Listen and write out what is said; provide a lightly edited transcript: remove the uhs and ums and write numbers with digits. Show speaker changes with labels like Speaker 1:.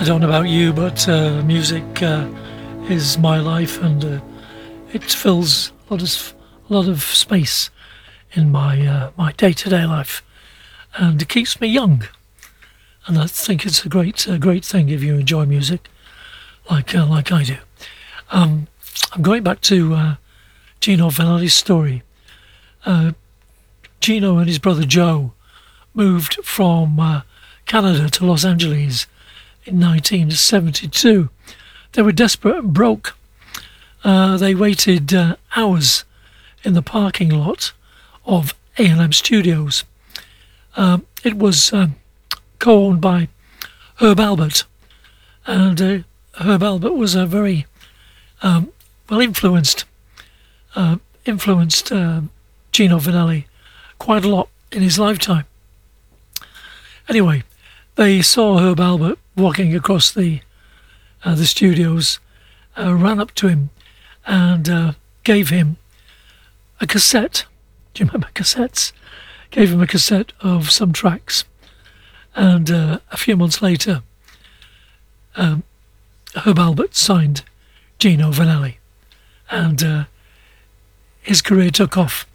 Speaker 1: I don't know about you, but music is my life, and it fills a lot of space in my day-to-day life, and it keeps me young. And I think it's a great thing if you enjoy music, like I do. I'm going back to Gino Vannelli's story. Gino and his brother Joe moved from Canada to Los Angeles in 1972. They were desperate and broke. They waited hours in the parking lot of A&M Studios. It was co-owned by Herb Alpert, and Herb Alpert was a very influenced Gino Vannelli quite a lot in his lifetime. Anyway, they saw Herb Alpert walking across the studios, ran up to him and gave him a cassette. Do you remember cassettes? Gave him a cassette of some tracks. And a few months later, Herb Alpert signed Gino Vannelli, and his career took off.